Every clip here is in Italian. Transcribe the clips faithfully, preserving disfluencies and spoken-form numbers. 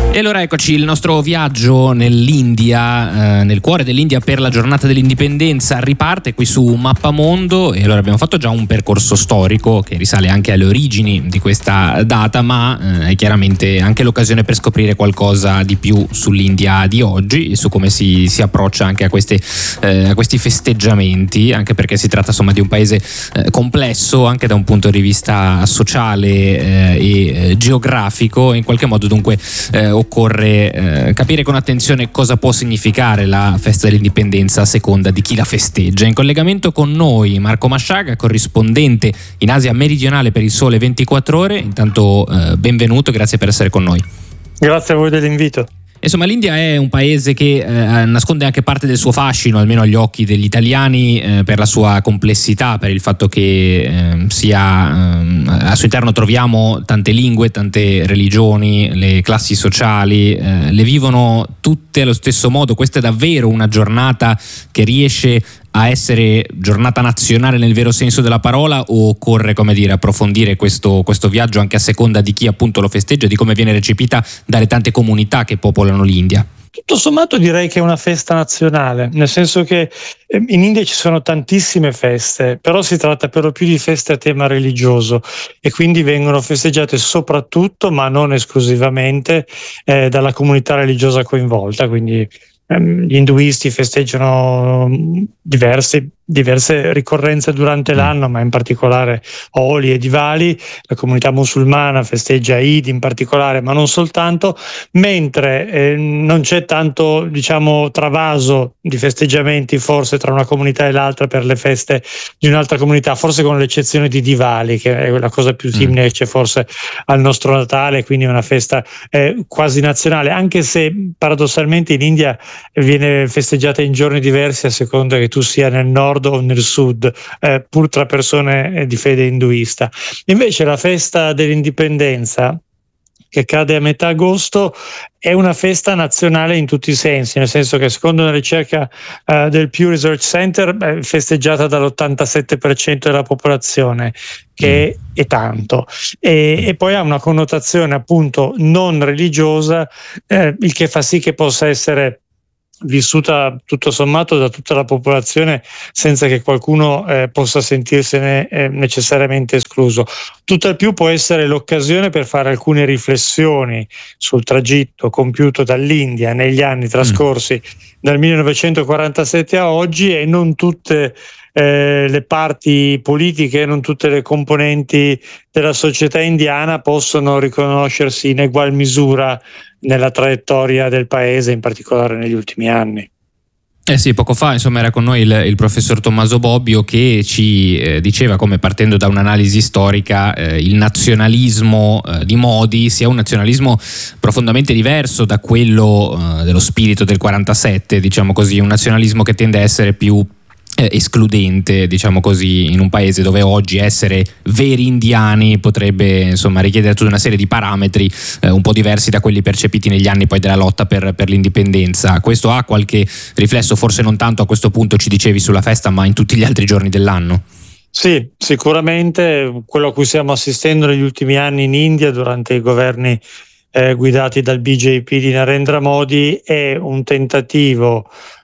E allora eccoci, il nostro viaggio nell'India, eh, nel cuore dell'India per la giornata dell'indipendenza riparte qui su Mappamondo. E allora abbiamo fatto già un percorso storico che risale anche alle origini di questa data, ma eh, è chiaramente anche l'occasione per scoprire qualcosa di più sull'India di oggi e su come si, si approccia anche a, queste, eh, a questi festeggiamenti, anche perché si tratta insomma di un paese eh, complesso anche da un punto di vista sociale eh, e eh, geografico. In qualche modo dunque eh, occorre eh, capire con attenzione cosa può significare la festa dell'indipendenza a seconda di chi la festeggia. In collegamento con noi Marco Masciaga, corrispondente in Asia meridionale per Il Sole ventiquattro Ore. Intanto eh, benvenuto, grazie per essere con noi. Grazie a voi dell'invito. Insomma, l'India è un paese che eh, nasconde anche parte del suo fascino, almeno agli occhi degli italiani, eh, per la sua complessità, per il fatto che eh, sia eh, al suo interno troviamo tante lingue, tante religioni, le classi sociali, eh, le vivono tutte allo stesso modo. Questa è davvero una giornata che riesce a essere giornata nazionale nel vero senso della parola, o occorre, come dire, approfondire questo, questo viaggio anche a seconda di chi appunto lo festeggia e di come viene recepita dalle tante comunità che popolano l'India? Tutto sommato direi che è una festa nazionale, nel senso che in India ci sono tantissime feste, però si tratta per lo più di feste a tema religioso e quindi vengono festeggiate soprattutto, ma non esclusivamente, eh, dalla comunità religiosa coinvolta. Quindi gli induisti festeggiano diverse, diverse ricorrenze durante l'anno, ma in particolare Holi e Diwali. La comunità musulmana festeggia Eid in particolare, ma non soltanto, mentre eh, non c'è tanto, diciamo, travaso di festeggiamenti forse tra una comunità e l'altra per le feste di un'altra comunità, forse con l'eccezione di Diwali, che è la cosa più simile che c'è forse al nostro Natale, quindi è una festa eh, quasi nazionale, anche se paradossalmente in India viene festeggiata in giorni diversi a seconda che tu sia nel nord o nel sud, eh, pur tra persone di fede induista. Invece la festa dell'indipendenza, che cade a metà agosto, è una festa nazionale in tutti i sensi, nel senso che secondo una ricerca uh, del Pew Research Center è festeggiata dall'ottantasette per cento della popolazione, che mm. è tanto, e, e poi ha una connotazione appunto non religiosa, eh, il che fa sì che possa essere vissuta tutto sommato da tutta la popolazione senza che qualcuno eh, possa sentirsene eh, necessariamente escluso. Tutt'al più può essere l'occasione per fare alcune riflessioni sul tragitto compiuto dall'India negli anni trascorsi mm. dal millenovecentoquarantasette a oggi, e non tutte Eh, le parti politiche, non tutte le componenti della società indiana possono riconoscersi in egual misura nella traiettoria del paese, in particolare negli ultimi anni. Eh sì, poco fa insomma era con noi il, il professor Tommaso Bobbio, che ci eh, diceva come, partendo da un'analisi storica, eh, il nazionalismo eh, di Modi sia un nazionalismo profondamente diverso da quello eh, dello spirito del quarantasette, diciamo così, un nazionalismo che tende a essere più Eh, escludente, diciamo così, in un paese dove oggi essere veri indiani potrebbe insomma richiedere tutta una serie di parametri eh, un po' diversi da quelli percepiti negli anni poi della lotta per, per l'indipendenza. Questo ha qualche riflesso, forse non tanto a questo punto, ci dicevi, sulla festa, ma in tutti gli altri giorni dell'anno? Sì, sicuramente quello a cui stiamo assistendo negli ultimi anni in India durante i governi eh, guidati dal B J P di Narendra Modi è un tentativo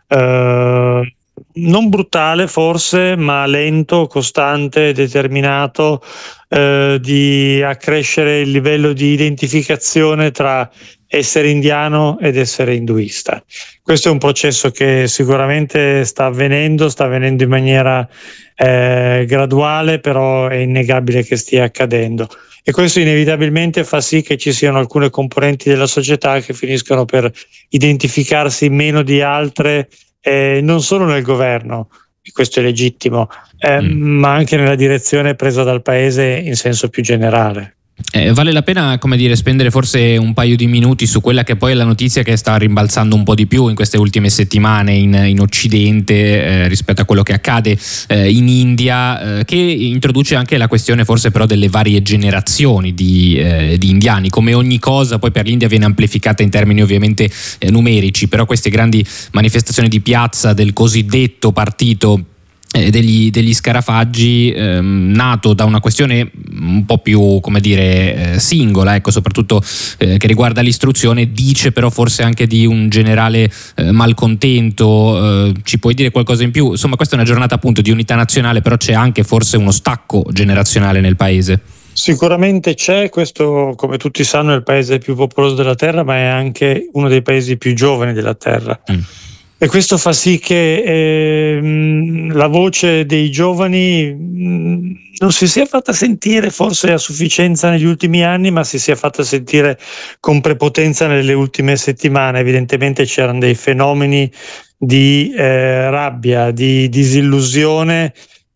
eh, non brutale forse, ma lento, costante, determinato, eh, di accrescere il livello di identificazione tra essere indiano ed essere induista. Questo è un processo che sicuramente sta avvenendo, sta avvenendo in maniera eh, graduale, però è innegabile che stia accadendo. E questo inevitabilmente fa sì che ci siano alcune componenti della società che finiscono per identificarsi meno di altre, Eh, non solo nel governo, e questo è legittimo, eh, mm. ma anche nella direzione presa dal paese in senso più generale. Eh, vale la pena, come dire, spendere forse un paio di minuti su quella che poi è la notizia che sta rimbalzando un po' di più in queste ultime settimane in, in Occidente eh, rispetto a quello che accade eh, in India, eh, che introduce anche la questione forse però delle varie generazioni di, eh, di indiani. Come ogni cosa poi per l'India viene amplificata in termini ovviamente eh, numerici, però queste grandi manifestazioni di piazza del cosiddetto partito Degli, degli scarafaggi, ehm, nato da una questione un po' più, come dire, eh, singola, ecco, soprattutto eh, che riguarda l'istruzione, dice però forse anche di un generale eh, malcontento. Eh, ci puoi dire qualcosa in più? Insomma, questa è una giornata appunto di unità nazionale, però c'è anche forse uno stacco generazionale nel paese. Sicuramente c'è, questo come tutti sanno è il paese più popoloso della terra, ma è anche uno dei paesi più giovani della terra. Mm. E questo fa sì che eh, la voce dei giovani mh, non si sia fatta sentire forse a sufficienza negli ultimi anni, ma si sia fatta sentire con prepotenza nelle ultime settimane. Evidentemente c'erano dei fenomeni di eh, rabbia, di disillusione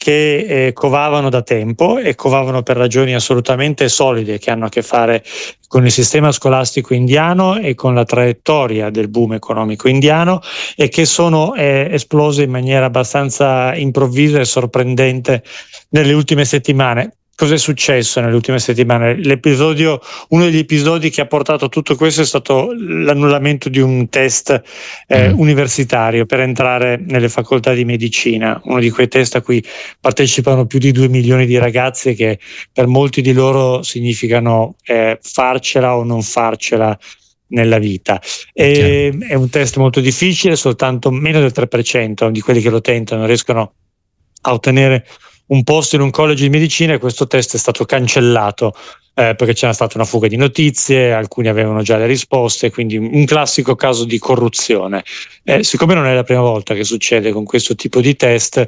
che eh, covavano da tempo e covavano per ragioni assolutamente solide che hanno a che fare con il sistema scolastico indiano e con la traiettoria del boom economico indiano, e che sono eh, esplose in maniera abbastanza improvvisa e sorprendente nelle ultime settimane. Cos'è successo nelle ultime settimane? L'episodio, uno degli episodi che ha portato a tutto questo è stato l'annullamento di un test eh, mm. universitario per entrare nelle facoltà di medicina, uno di quei test a cui partecipano più di due milioni di ragazzi, che per molti di loro significano eh, farcela o non farcela nella vita. E, è un test molto difficile, soltanto meno del tre per cento di quelli che lo tentano riescono a ottenere un posto in un college di medicina, e questo test è stato cancellato eh, perché c'era stata una fuga di notizie, alcuni avevano già le risposte, quindi un classico caso di corruzione. Eh, siccome non è la prima volta che succede con questo tipo di test,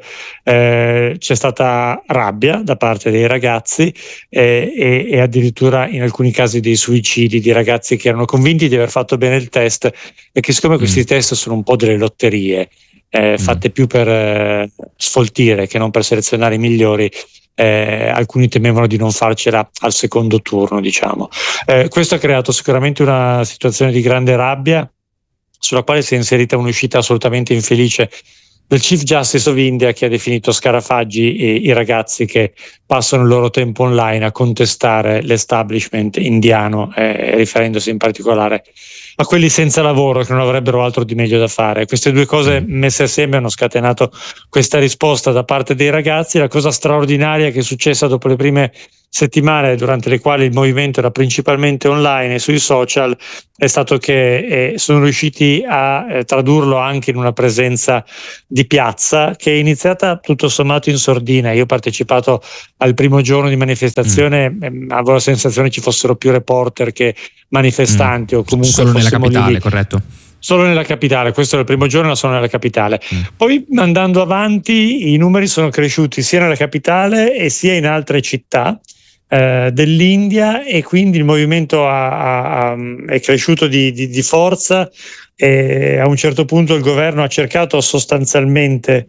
eh, c'è stata rabbia da parte dei ragazzi eh, e, e addirittura in alcuni casi dei suicidi di ragazzi che erano convinti di aver fatto bene il test, e che siccome mm. questi test sono un po' delle lotterie, Eh, fatte più per eh, sfoltire che non per selezionare i migliori, eh, alcuni temevano di non farcela al secondo turno, diciamo. Eh, questo ha creato sicuramente una situazione di grande rabbia, sulla quale si è inserita un'uscita assolutamente infelice del Chief Justice of India, che ha definito scarafaggi i, i ragazzi che passano il loro tempo online a contestare l'establishment indiano, eh, riferendosi in particolare a quelli senza lavoro che non avrebbero altro di meglio da fare. Queste due cose messe assieme hanno scatenato questa risposta da parte dei ragazzi. La cosa straordinaria che è successa dopo le prime settimane, durante le quali il movimento era principalmente online e sui social, è stato che eh, sono riusciti a eh, tradurlo anche in una presenza di piazza che è iniziata tutto sommato in sordina. Io ho partecipato al primo giorno di manifestazione, mm. eh, avevo la sensazione ci fossero più reporter che manifestanti, mm. o comunque solo nella capitale, lì. Corretto? Solo nella capitale, questo era il primo giorno, solo nella capitale. Mm. Poi andando avanti i numeri sono cresciuti sia nella capitale e sia in altre città eh, dell'India, e quindi il movimento ha, ha, è cresciuto di, di, di forza, e a un certo punto il governo ha cercato sostanzialmente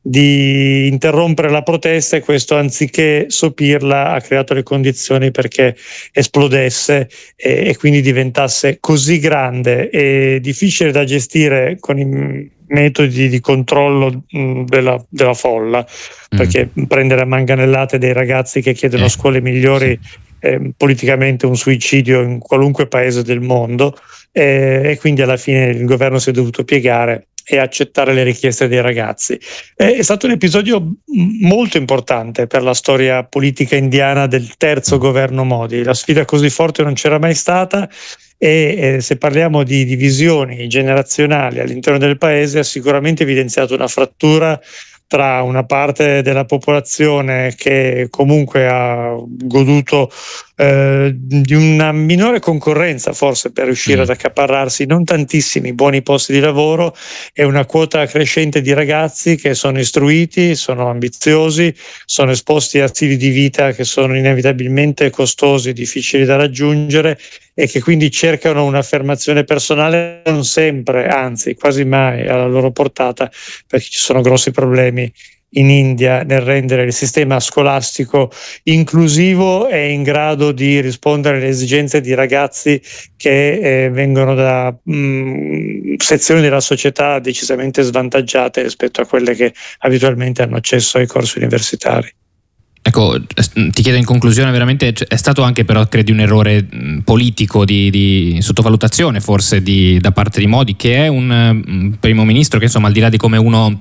di interrompere la protesta, e questo, anziché sopirla, ha creato le condizioni perché esplodesse e, e quindi diventasse così grande e difficile da gestire con i metodi di controllo mh, della, della folla, mm. perché prendere a manganellate dei ragazzi che chiedono eh, scuole migliori sì. è politicamente un suicidio in qualunque paese del mondo, e, e quindi alla fine il governo si è dovuto piegare e accettare le richieste dei ragazzi. È stato un episodio molto importante per la storia politica indiana del terzo governo Modi. La sfida così forte non c'era mai stata, e eh, se parliamo di divisioni generazionali all'interno del paese, ha sicuramente evidenziato una frattura tra una parte della popolazione che comunque ha goduto eh, di una minore concorrenza forse per riuscire mm. ad accaparrarsi non tantissimi buoni posti di lavoro, e una quota crescente di ragazzi che sono istruiti, sono ambiziosi, sono esposti a stili di vita che sono inevitabilmente costosi e difficili da raggiungere, e che quindi cercano un'affermazione personale non sempre, anzi quasi mai alla loro portata, perché ci sono grossi problemi in India nel rendere il sistema scolastico inclusivo e in grado di rispondere alle esigenze di ragazzi che eh, vengono da mh, sezioni della società decisamente svantaggiate rispetto a quelle che abitualmente hanno accesso ai corsi universitari. Ecco, ti chiedo in conclusione, veramente è stato anche però credi un errore politico di, di sottovalutazione forse di, da parte di Modi, che è un primo ministro che insomma, al di là di come uno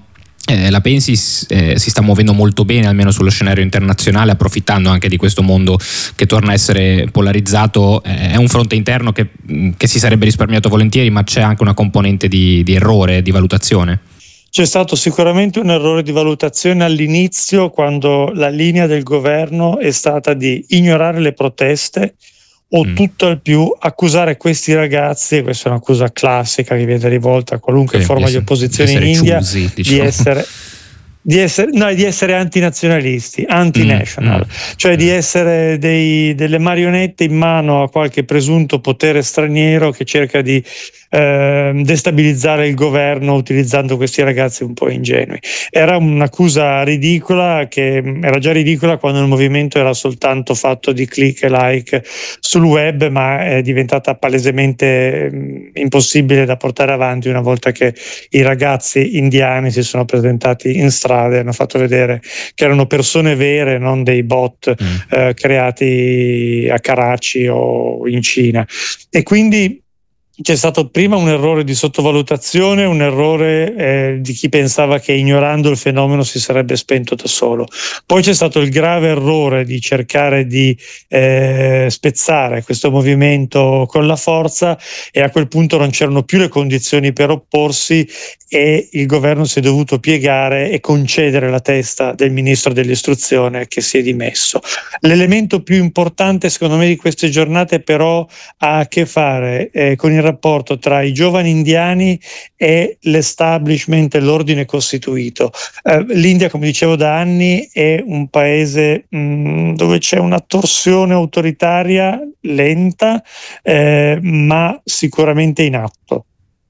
Eh, la pensi eh, si sta muovendo molto bene, almeno sullo scenario internazionale, approfittando anche di questo mondo che torna a essere polarizzato. Eh, è un fronte interno che, che si sarebbe risparmiato volentieri, ma c'è anche una componente di, di errore, di valutazione. C'è stato sicuramente un errore di valutazione all'inizio, quando la linea del governo è stata di ignorare le proteste o mm. tutto al più accusare questi ragazzi, e questa è un'accusa classica che viene rivolta a qualunque sì, forma di, essere, di opposizione di in India, choosy, diciamo. di essere di essere, no, di essere antinazionalisti, anti-national, mm, mm. cioè di essere dei, delle marionette in mano a qualche presunto potere straniero che cerca di eh, destabilizzare il governo utilizzando questi ragazzi un po' ingenui. Era un'accusa ridicola, che era già ridicola quando il movimento era soltanto fatto di click e like sul web, ma è diventata palesemente mh, impossibile da portare avanti una volta che i ragazzi indiani si sono presentati in strada e hanno fatto vedere che erano persone vere, non dei bot mm. eh, creati a Karachi o in Cina. E quindi c'è stato prima un errore di sottovalutazione, un errore eh, di chi pensava che ignorando il fenomeno si sarebbe spento da solo. Poi c'è stato il grave errore di cercare di eh, spezzare questo movimento con la forza, e a quel punto non c'erano più le condizioni per opporsi e il governo si è dovuto piegare e concedere la testa del ministro dell'istruzione, che si è dimesso. L'elemento più importante secondo me di queste giornate però ha a che fare eh, con il rapporto tra i giovani indiani e l'establishment e l'ordine costituito. Eh, L'India, come dicevo da anni, è un paese mh, dove c'è una torsione autoritaria lenta, eh, ma sicuramente in atto.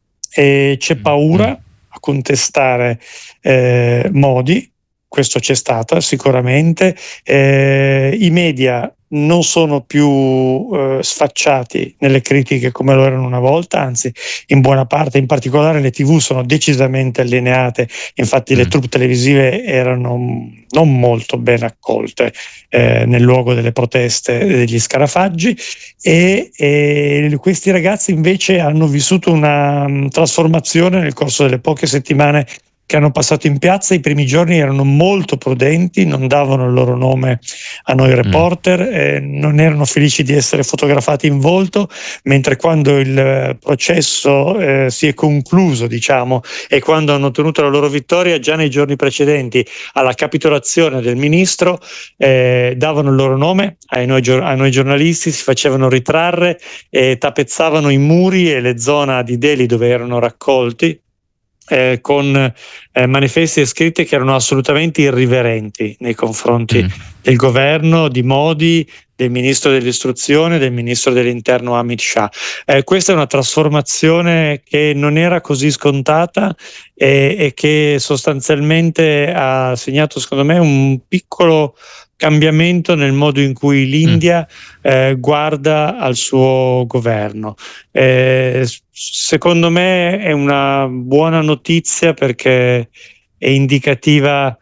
E c'è paura a contestare eh, Modi, questo c'è stata sicuramente. Eh, I media non sono più eh, sfacciati nelle critiche come lo erano una volta, anzi in buona parte, in particolare le tivù sono decisamente allineate, infatti mm. le troupe televisive erano non molto ben accolte eh, nel luogo delle proteste degli scarafaggi, e, e questi ragazzi invece hanno vissuto una um, trasformazione nel corso delle poche settimane che hanno passato in piazza. I primi giorni erano molto prudenti, non davano il loro nome a noi reporter, mm. eh, non erano felici di essere fotografati in volto, mentre quando il processo eh, si è concluso, diciamo, e quando hanno ottenuto la loro vittoria, già nei giorni precedenti alla capitolazione del ministro, eh, davano il loro nome ai noi, ai noi giornalisti, si facevano ritrarre e tapezzavano i muri e le zone di Delhi dove erano raccolti Eh, con eh, manifesti e scritte che erano assolutamente irriverenti nei confronti mm. del governo, di Modi, del ministro dell'istruzione, del ministro dell'interno Amit Shah. Eh, questa è una trasformazione che non era così scontata e, e che sostanzialmente ha segnato, secondo me, un piccolo cambiamento nel modo in cui l'India eh, guarda al suo governo. Eh, secondo me è una buona notizia, perché è indicativa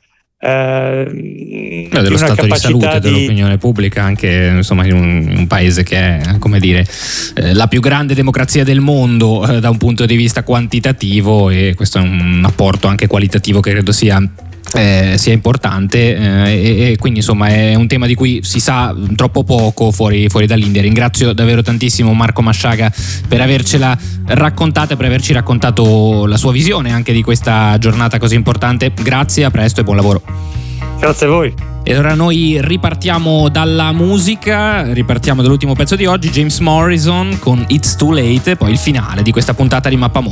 eh, dello di stato di salute di... dell'opinione pubblica, anche insomma in un, in un paese che è, come dire, eh, la più grande democrazia del mondo eh, da un punto di vista quantitativo, e questo è un apporto anche qualitativo che credo sia Eh, sia importante, eh, e, e quindi insomma è un tema di cui si sa troppo poco fuori, fuori dall'India. Ringrazio davvero tantissimo Marco Masciaga per avercela raccontata e per averci raccontato la sua visione anche di questa giornata così importante. Grazie, a presto e buon lavoro. Grazie a voi. E ora noi ripartiamo dalla musica, ripartiamo dall'ultimo pezzo di oggi, James Morrison con It's Too Late, e poi il finale di questa puntata di Mappamondo.